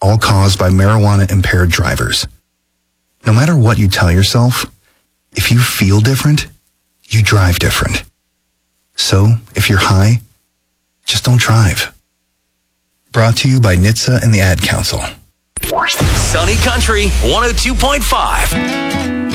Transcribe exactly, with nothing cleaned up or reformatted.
all caused by marijuana-impaired drivers. No matter what you tell yourself, if you feel different, you drive different. So, if you're high, just don't drive. Brought to you by N H T S A and the Ad Council. Sunny Country one oh two point five.